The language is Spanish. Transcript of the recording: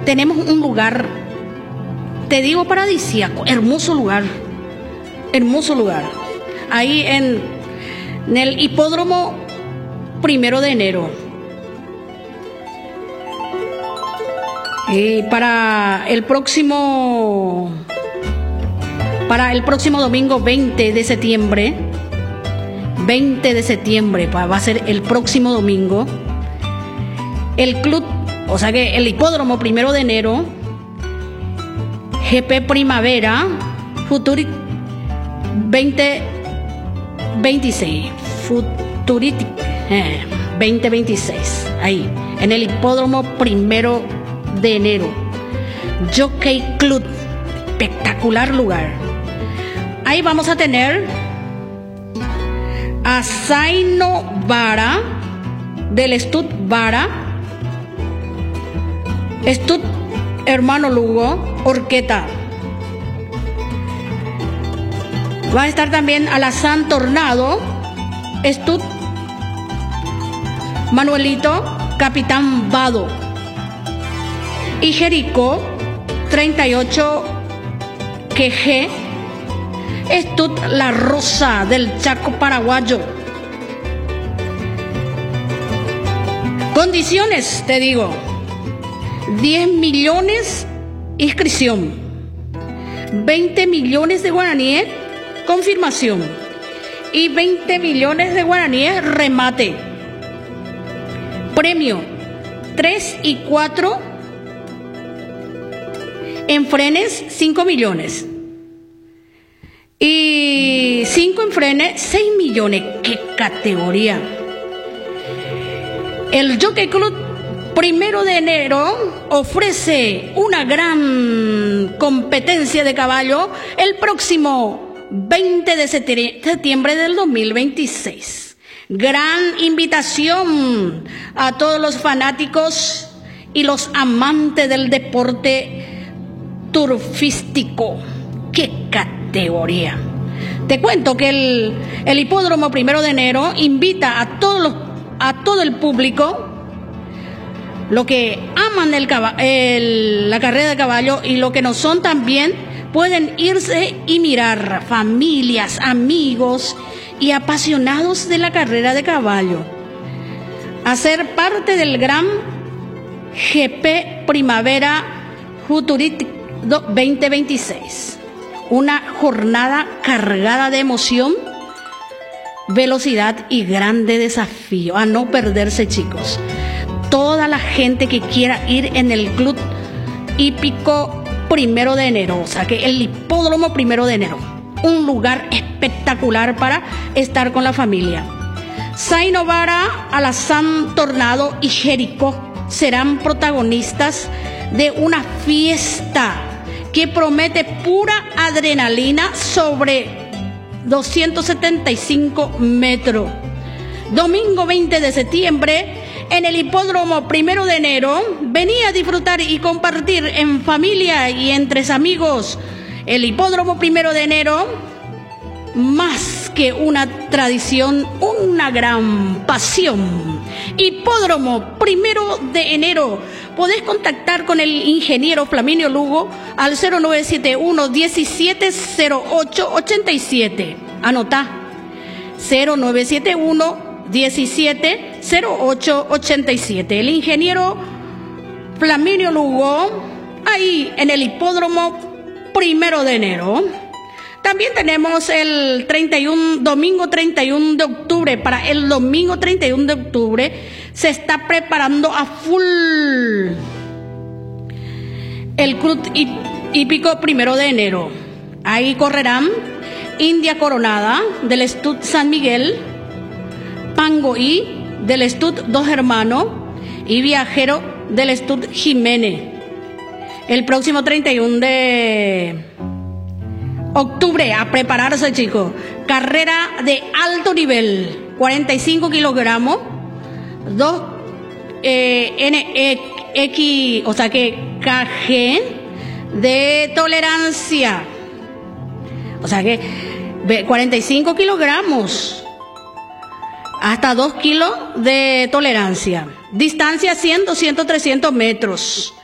tenemos un lugar, te digo, paradisíaco, hermoso lugar, ahí en el hipódromo 1 de enero. Y para el próximo domingo 20 de septiembre, va a ser el próximo domingo, el club, o sea que el hipódromo 1 de enero, GP Primavera Futuric 2026, Futuritic 2026, ahí, en el hipódromo 1 de enero, Jockey Club, espectacular lugar. Ahí vamos a tener a Zaino Vara del Stud Vara, Stud Hermano Lugo, Orqueta. Va a estar también Alazán Tornado, Stud Manuelito, Capitán Vado. Y Jericó 38 QG, Stud La Rosa del Chaco paraguayo. Condiciones, te digo: 10 millones inscripción, 20 millones de guaraníes confirmación y 20 millones de guaraníes remate. Premio 3 y 4 en frenes, 5 millones. Y 5 en frenes, 6 millones. ¡Qué categoría! El Jockey Club 1 de enero ofrece una gran competencia de caballo el próximo 20 de septiembre del 2026. Gran invitación a todos los fanáticos y los amantes del deporte turfístico. ¡Qué categoría! Te cuento que el hipódromo 1 de enero invita a todo el público, lo que aman la carrera de caballo y lo que no son también, pueden irse y mirar, familias, amigos y apasionados de la carrera de caballo, a ser parte del gran GP Primavera Futuritic 2026. Una jornada cargada de emoción, velocidad y grande desafío. A no perderse, chicos. Toda la gente que quiera ir en el Club Hípico 1 de enero, o sea que el hipódromo 1 de enero, un lugar espectacular para estar con la familia. Zaino Vara, Alazán Tornado y Jericó serán protagonistas de una fiesta que promete pura adrenalina sobre 275 metros. Domingo 20 de septiembre, en el hipódromo 1 de enero, vení a disfrutar y compartir en familia y entre amigos. El hipódromo 1 de enero, más que una tradición, una gran pasión. Hipódromo 1 de enero. Podés contactar con el ingeniero Flaminio Lugo al 0971 170887. Anotá: 0971 170887. El ingeniero Flaminio Lugo, ahí en el hipódromo 1 de enero. También tenemos el domingo 31 de octubre. Para el domingo 31 de octubre se está preparando a full el Club Hípico 1 de enero. Ahí correrán India Coronada del Stud San Miguel, Pangoí del Stud Dos Hermanos y Viajero del Stud Jiménez. El próximo 31 de octubre, a prepararse, chicos. Carrera de alto nivel, 45 kilogramos, 2 NX, o sea que KG de tolerancia. O sea que 45 kilogramos, hasta 2 kilos de tolerancia. Distancia 100, 200, 300 metros.